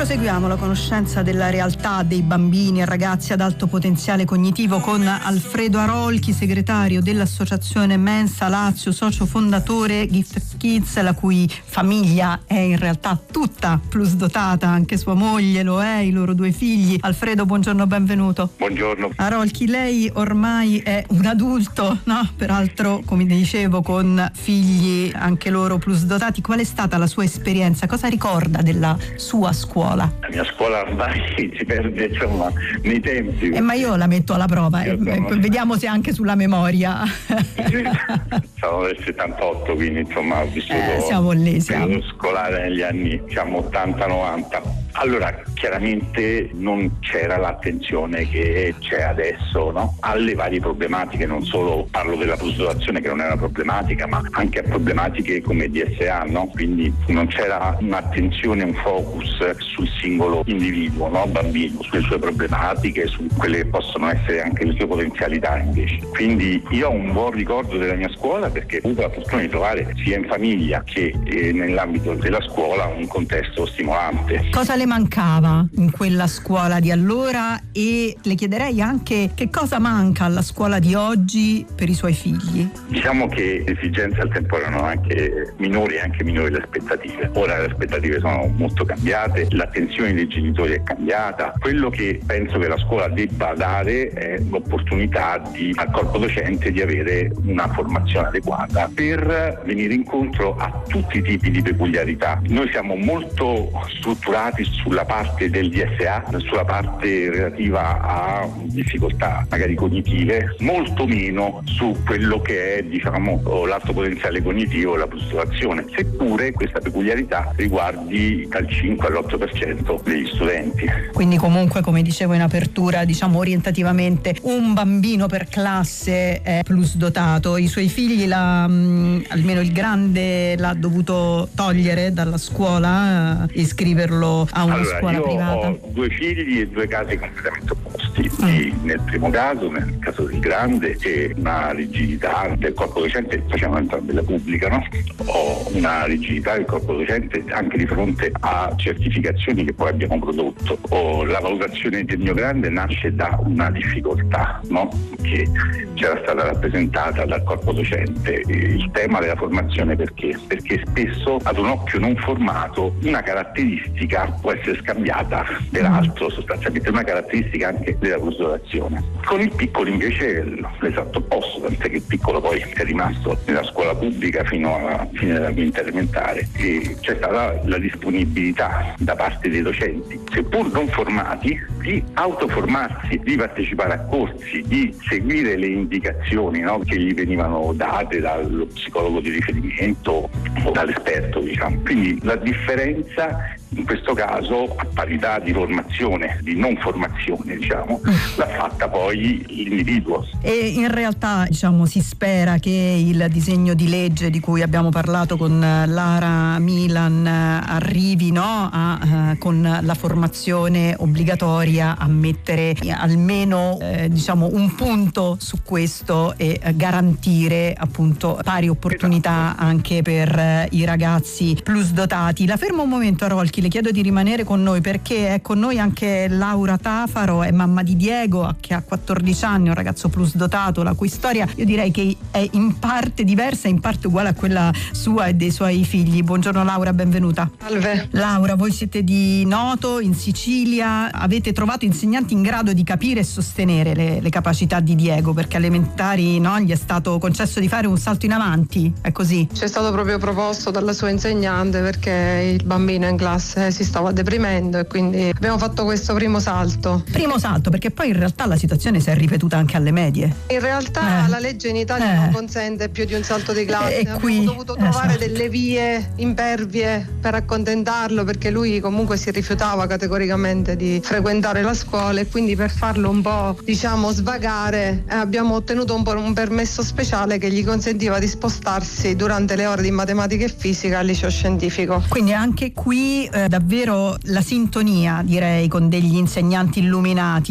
Proseguiamo la conoscenza della realtà dei bambini e ragazzi ad alto potenziale cognitivo con Alfredo Arolchi, segretario dell'associazione Mensa Lazio, socio fondatore Gift Kids, la cui famiglia è in realtà tutta plus dotata, anche sua moglie lo è, i loro 2 figli. Alfredo, buongiorno, benvenuto. Buongiorno. Arolchi, lei ormai è un adulto, no? Peraltro, come dicevo, con figli anche loro plus dotati. Qual è stata la sua esperienza? Cosa ricorda della sua scuola? La mia scuola ormai si perde, insomma, nei tempi. Ma io la metto alla prova, vediamo se anche sulla memoria. Sono del 78, quindi insomma ho vissuto siamo lì, periodo scolare negli anni 80-90. Allora, chiaramente non c'era l'attenzione che c'è adesso, no? Alle varie problematiche, non solo parlo della plusdotazione che non è una problematica, ma anche a problematiche come DSA, no? Quindi non c'era un'attenzione, un focus sul singolo individuo, no? Bambino, sulle sue problematiche, su quelle che possono essere anche le sue potenzialità invece. Quindi io ho un buon ricordo della mia scuola perché ho avuto la fortuna di trovare sia in famiglia che nell'ambito della scuola un contesto stimolante. Cosa le mancava in quella scuola di allora e le chiederei anche che cosa manca alla scuola di oggi per i suoi figli? Diciamo che le esigenze al tempo erano anche minori le aspettative. Ora le aspettative sono molto cambiate, l'attenzione dei genitori è cambiata. Quello che penso che la scuola debba dare è l'opportunità al corpo docente di avere una formazione adeguata per venire incontro a tutti i tipi di peculiarità. Noi siamo molto strutturati sulla parte del DSA, sulla parte relativa a difficoltà magari cognitive, molto meno su quello che è, diciamo, l'alto potenziale cognitivo e la plusdotazione, seppure questa peculiarità riguardi dal 5 all'8% degli studenti. Quindi comunque, come dicevo in apertura, diciamo orientativamente un bambino per classe è plusdotato. I suoi figli almeno il grande l'ha dovuto togliere dalla scuola, iscriverlo a una scuola privata. Io ho 2 figli e 2 casi completamente opposti. Nel primo caso, nel caso del grande, c'è una rigidità del corpo docente, facciamo entrambe la pubblica, no? Ho una rigidità del corpo docente anche di fronte a certificazioni che poi abbiamo prodotto. La valutazione del mio grande nasce da una difficoltà, no? Che c'era stata rappresentata dal corpo docente. Il tema della formazione perché spesso ad un occhio non formato una caratteristica può essere scambiata per altro, sostanzialmente una caratteristica anche della plusdotazione. Con il piccolo invece è l'esatto opposto, tant'è che il piccolo poi è rimasto nella scuola pubblica fino alla fine della quinta elementare e c'è stata la disponibilità da parte dei docenti, seppur non formati, di autoformarsi, di partecipare a corsi, di seguire le indicazioni, no, che gli venivano date dallo psicologo di riferimento o dall'esperto, diciamo. Quindi la differenza in questo caso, a parità di formazione, di non formazione, diciamo, l'ha fatta poi l'individuo. E in realtà, diciamo, si spera che il disegno di legge di cui abbiamo parlato con Lara Milan arrivi, no, con la formazione obbligatoria a mettere almeno diciamo un punto su questo e garantire appunto pari opportunità anche per i ragazzi plus dotati. La fermo un momento, Arolchi, le chiedo di rimanere con noi perché è con noi anche Laura Tafaro, è mamma di Diego che ha 14 anni, un ragazzo plus dotato, la cui storia io direi che è in parte diversa, in parte uguale a quella sua e dei suoi figli. Buongiorno Laura, benvenuta. Salve. Laura, voi siete di Noto, in Sicilia, avete trovato insegnanti in grado di capire e sostenere le capacità di Diego, perché alle elementari, no, gli è stato concesso di fare un salto in avanti, è così? Ci è stato proprio proposto dalla sua insegnante perché il bambino in classe si stava deprimendo e quindi abbiamo fatto questo primo salto. Primo salto, perché poi in realtà la situazione si è ripetuta anche alle medie. In realtà la legge in Italia non consente più di un salto di classe. Abbiamo dovuto trovare delle vie impervie per accontentarlo, perché lui comunque si rifiutava categoricamente di frequentare la scuola e quindi per farlo un po', diciamo, svagare abbiamo ottenuto un permesso speciale che gli consentiva di spostarsi durante le ore di matematica e fisica al liceo scientifico. Quindi anche qui davvero la sintonia, direi, con degli insegnanti illuminati,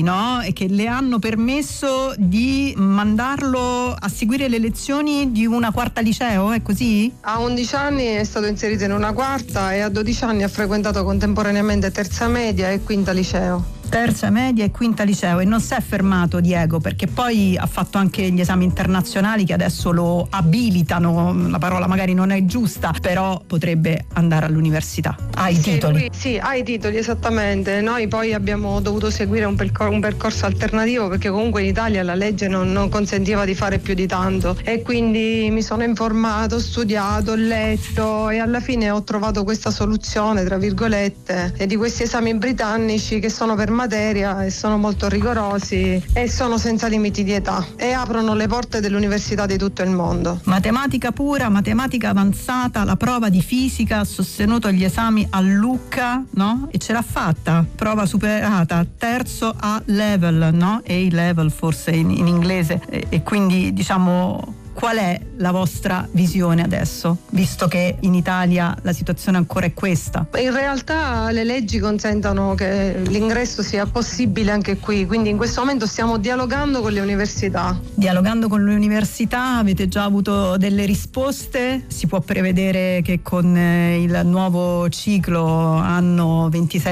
no? E che le hanno permesso di mandarlo a seguire le lezioni di una quarta liceo, è così? A 11 anni è stato inserito in una quarta e a 12 anni ha frequentato contemporaneamente terza media e quinta liceo. Terza media e quinta liceo, e non si è fermato Diego, perché poi ha fatto anche gli esami internazionali che adesso lo abilitano, la parola magari non è giusta, però potrebbe andare all'università. Ha i titoli? Sì, ha i titoli, esattamente. Noi poi abbiamo dovuto seguire un percorso alternativo, perché comunque in Italia la legge non consentiva di fare più di tanto, e quindi mi sono informato, ho studiato, ho letto e alla fine ho trovato questa soluzione, tra virgolette, e di questi esami britannici che sono per materia e sono molto rigorosi e sono senza limiti di età e aprono le porte dell'università di tutto il mondo. Matematica pura, matematica avanzata, la prova di fisica, ha sostenuto gli esami a Lucca, no? E ce l'ha fatta, prova superata, terzo A level, no? A level forse in inglese, e quindi diciamo... Qual è la vostra visione adesso, visto che in Italia la situazione ancora è questa? In realtà le leggi consentono che l'ingresso sia possibile anche qui, quindi in questo momento stiamo dialogando con le università. Dialogando con le università, avete già avuto delle risposte? Si può prevedere che con il nuovo ciclo anno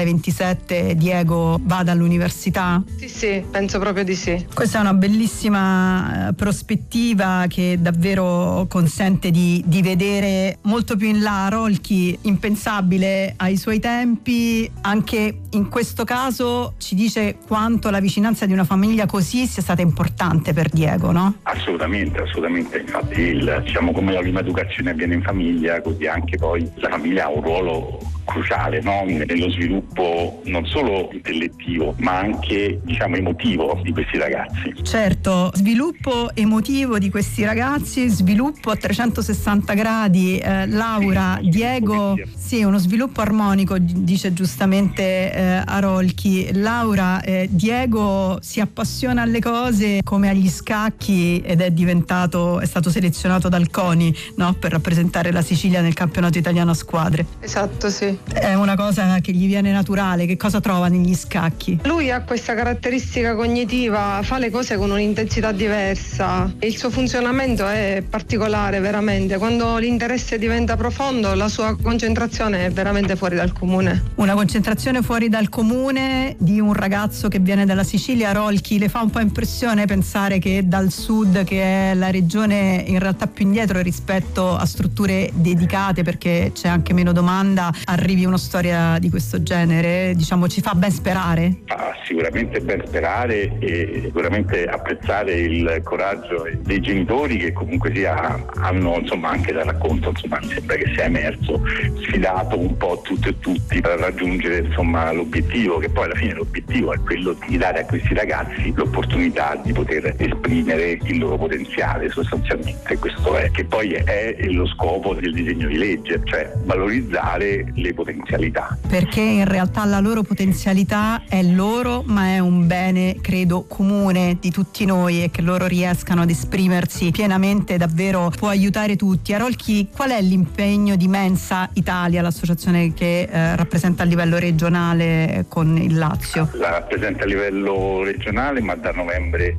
26-27 Diego vada all'università? Sì, penso proprio di sì. Questa è una bellissima prospettiva che davvero consente di vedere molto più in là. Rolchi, impensabile ai suoi tempi, anche in questo caso ci dice quanto la vicinanza di una famiglia così sia stata importante per Diego, no? Assolutamente, infatti diciamo come la prima educazione avviene in famiglia, così anche poi la famiglia ha un ruolo cruciale, no? Nello sviluppo non solo intellettivo ma anche diciamo emotivo di questi ragazzi. Certo, sviluppo emotivo di questi ragazzi, sviluppo a 360 gradi, Laura, Diego, sì, uno sviluppo armonico, dice giustamente Arolchi. Laura, Diego si appassiona alle cose come agli scacchi ed è stato selezionato dal CONI, no? Per rappresentare la Sicilia nel campionato italiano a squadre. Esatto, sì. È una cosa che gli viene naturale. Che cosa trova negli scacchi? Lui ha questa caratteristica cognitiva, fa le cose con un'intensità diversa e il suo funzionamento è particolare veramente. Quando l'interesse diventa profondo la sua concentrazione è veramente fuori dal comune. Una concentrazione fuori dal comune di un ragazzo che viene dalla Sicilia. Rolchi, le fa un po' impressione pensare che dal sud, che è la regione in realtà più indietro rispetto a strutture dedicate, perché c'è anche meno domanda, arrivi una storia di questo genere? Diciamo, ci fa ben sperare? Sicuramente ben sperare e sicuramente apprezzare il coraggio dei genitori che comunque sia hanno, insomma, anche dal racconto, insomma, mi sembra che sia emerso, sfidato un po' tutto e tutti per raggiungere, insomma, l'obiettivo, che poi alla fine l'obiettivo è quello di dare a questi ragazzi l'opportunità di poter esprimere il loro potenziale, sostanzialmente. Questo è, che poi è lo scopo del disegno di legge, cioè valorizzare le potenzialità. Perché in realtà la loro potenzialità è loro, ma è un bene, credo, comune di tutti noi, e che loro riescano ad esprimersi pienamente davvero può aiutare tutti. Arolchi, qual è l'impegno di Mensa Italia, l'associazione che rappresenta a livello regionale con il Lazio? La rappresenta a livello regionale, ma da novembre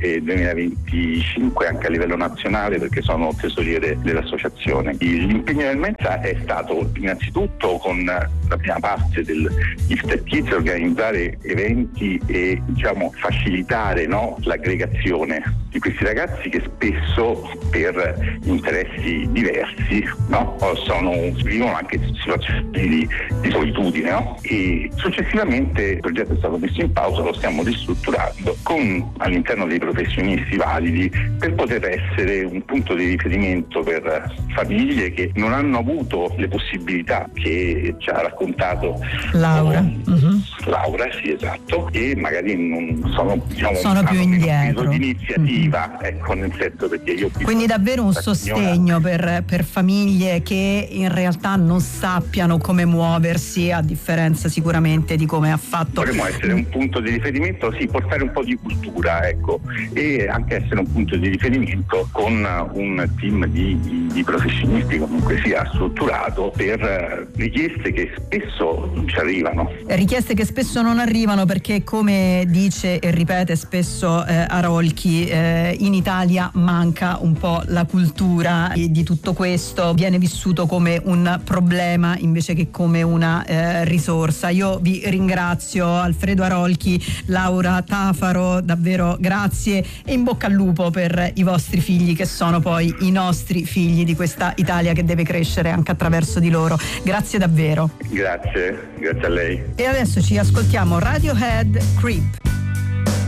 2025 anche a livello nazionale, perché sono tesoriere dell'associazione. L'impegno del Mensa è stato innanzitutto con la prima parte del Gifted Kids organizzare eventi e diciamo facilitare, no, l'aggregazione di questi ragazzi che spesso per interessi diversi, no, vivono anche situazioni di solitudine, no? E successivamente il progetto è stato messo in pausa, lo stiamo ristrutturando con all'interno dei professionisti validi per poter essere un punto di riferimento per famiglie che non hanno avuto le possibilità che ci ha raccontato Laura. Laura, sì, esatto, e magari non sono, diciamo, sono più indietro di iniziativa positiva, ecco, nel senso, perché io quindi davvero un sostegno per famiglie che in realtà non sappiano come muoversi, a differenza sicuramente di come ha fatto. Vorremmo essere un punto di riferimento, sì, portare un po' di cultura, ecco, e anche essere un punto di riferimento con un team di professionisti comunque sia strutturato per richieste che spesso non ci arrivano. Richieste che spesso non arrivano perché, come dice e ripete spesso Arolchi, in Italia manca un po' la cultura di tutto questo, viene vissuto come un problema invece che come una risorsa. Io vi ringrazio, Alfredo Arolchi, Laura Tafaro, davvero grazie e in bocca al lupo per i vostri figli, che sono poi i nostri figli di questa Italia che deve crescere anche attraverso di loro. Grazie davvero. Grazie a lei. E adesso ci ascoltiamo Radiohead, Creep.